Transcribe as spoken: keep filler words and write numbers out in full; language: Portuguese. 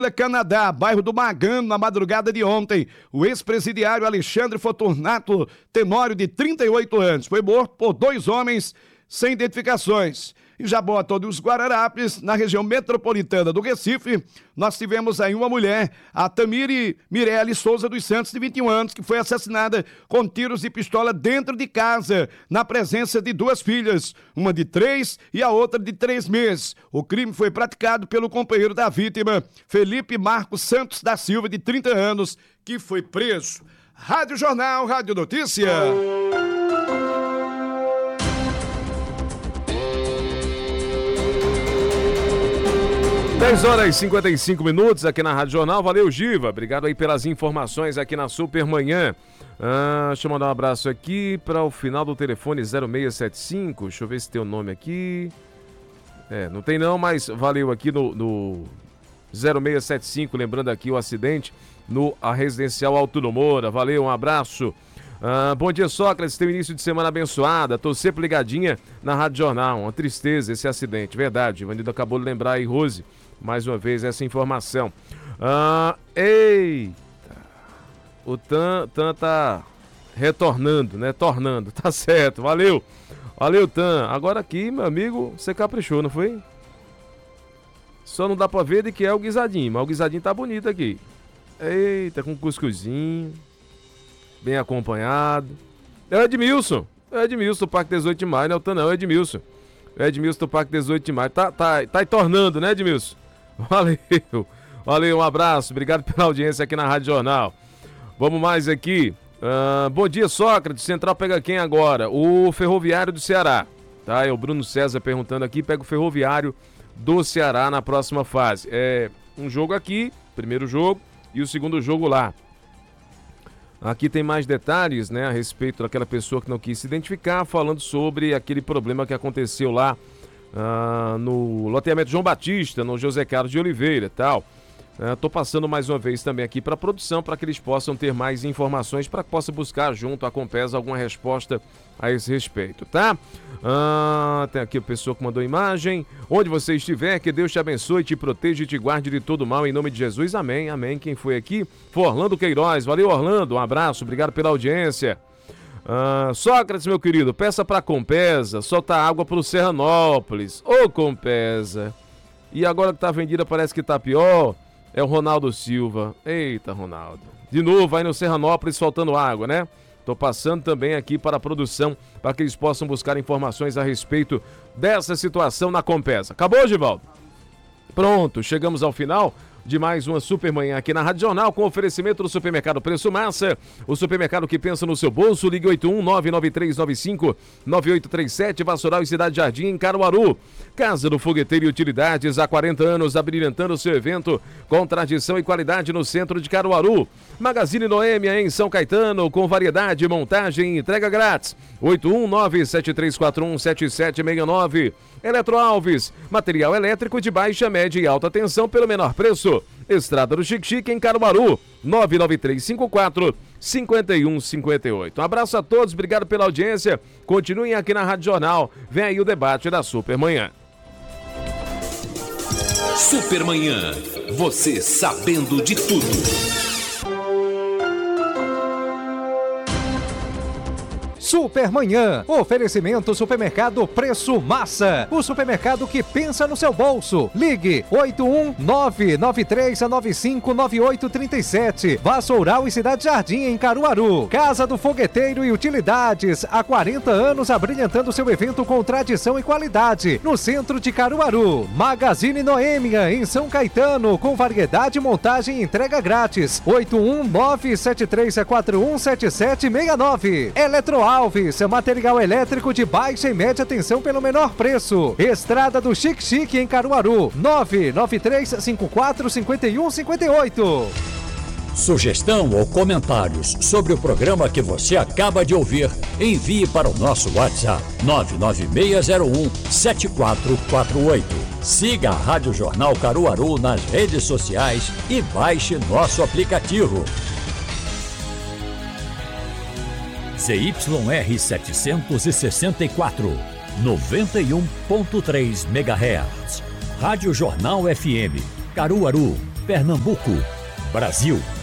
Canadá, bairro do Magano, na madrugada de ontem. O ex-presidiário Alexandre Fortunato Tenório, de trinta e oito anos, foi morto por dois homens sem identificações. Em Jabotão dos Guararapes, na região metropolitana do Recife, nós tivemos aí uma mulher, a Tamiri Mirelle Souza dos Santos, de vinte e um anos, que foi assassinada com tiros de pistola dentro de casa, na presença de duas filhas, uma de três e a outra de três meses. O crime foi praticado pelo companheiro da vítima, Felipe Marcos Santos da Silva, de trinta anos, que foi preso. Rádio Jornal, Rádio Notícia. dez horas e cinquenta e cinco minutos aqui na Rádio Jornal. Valeu, Giva. Obrigado aí pelas informações aqui na Supermanhã. Ah, deixa eu mandar um abraço aqui para o final do telefone zero seis sete cinco. Deixa eu ver se tem o nome aqui. É, não tem não, mas valeu aqui no, no zero seis sete cinco. Lembrando aqui o acidente no a Residencial Alto do Moura. Valeu, um abraço. Ah, bom dia, Sócrates, tem um início de semana abençoada, tô sempre ligadinha na Rádio Jornal, uma tristeza esse acidente, verdade, o Ivanildo acabou de lembrar aí, Rose, mais uma vez essa informação. Ah, eita, o Tan, Tan tá retornando, né, tornando, tá certo, valeu, valeu Tan, agora aqui, meu amigo, você caprichou, não foi? Só não dá pra ver de que é o guisadinho, mas o guisadinho tá bonito aqui, eita, com cuscuzinho. Bem acompanhado. É o Edmilson. É o Edmilson do Parque dezoito de maio, não é o Tan, não, é o Edmilson. É o Edmilson do Parque dezoito de maio. Tá, tá, tá tornando, né, Edmilson? Valeu. Valeu, um abraço. Obrigado pela audiência aqui na Rádio Jornal. Vamos mais aqui. Uh, bom dia, Sócrates. Central pega quem agora? O Ferroviário do Ceará. Tá? É o Bruno César perguntando aqui. Pega o Ferroviário do Ceará na próxima fase. É um jogo aqui, primeiro jogo, e o segundo jogo lá. Aqui tem mais detalhes, né, a respeito daquela pessoa que não quis se identificar, falando sobre aquele problema que aconteceu lá uh, no loteamento João Batista, no José Carlos de Oliveira e tal. Estou uh, passando mais uma vez também aqui para a produção, para que eles possam ter mais informações, para que possa buscar junto à Compesa alguma resposta a esse respeito, tá? Uh, tem aqui a pessoa que mandou imagem. Onde você estiver, que Deus te abençoe, te proteja e te guarde de todo mal, em nome de Jesus, amém, amém. Quem foi aqui? Foi Orlando Queiroz, valeu Orlando, um abraço, obrigado pela audiência. Uh, Sócrates, meu querido, peça pra Compesa soltar água pro Serranópolis. Ô Compesa, e agora que tá vendida parece que tá pior. É o Ronaldo Silva. Eita, Ronaldo. De novo, vai no Serranópolis soltando água, né? Tô passando também aqui para a produção, para que eles possam buscar informações a respeito dessa situação na Compesa. Acabou, Givaldo? Pronto, chegamos ao final de mais uma Supermanhã aqui na Rádio Jornal, com oferecimento do Supermercado Preço Massa, o supermercado que pensa no seu bolso. Ligue oito um nove nove três nove cinco nove oito três sete, Vassoural e Cidade Jardim, em Caruaru. Casa do Fogueteiro e Utilidades, há quarenta anos, abrilhantando o seu evento com tradição e qualidade no centro de Caruaru. Magazine Noêmia, em São Caetano, com variedade, montagem e entrega grátis. oito um nove sete três quatro um sete sete seis nove. Eletro Alves, material elétrico de baixa, média e alta tensão pelo menor preço. Estrada do Xique-Xique, em Caruaru, nove nove três cinco quatro cinco um cinco oito. Um abraço a todos, obrigado pela audiência. Continuem aqui na Rádio Jornal. Vem aí o debate da Supermanhã. Supermanhã, você sabendo de tudo. Supermanhã, oferecimento Supermercado Preço Massa, o supermercado que pensa no seu bolso. Ligue oito um nove nove três nove cinco nove oito três sete. Vassoural e Cidade Jardim, em Caruaru. Casa do Fogueteiro e Utilidades, há quarenta anos abrilhantando seu evento com tradição e qualidade, no centro de Caruaru. Magazine Noêmia, em São Caetano, com variedade, montagem e entrega grátis. oito um nove sete três quatro um sete sete seis nove. Eletro Alves, material elétrico de baixa e média tensão pelo menor preço. Estrada do Xique-Xique, em Caruaru, nove nove três cinco quatro cinco um cinco oito. Sugestão ou comentários sobre o programa que você acaba de ouvir, envie para o nosso WhatsApp nove nove seis zero um sete quatro quatro oito. Siga a Rádio Jornal Caruaru nas redes sociais e baixe nosso aplicativo. Z Y R setecentos e sessenta e quatro, noventa e um ponto três megahertz. Rádio Jornal F M, Caruaru, Pernambuco, Brasil.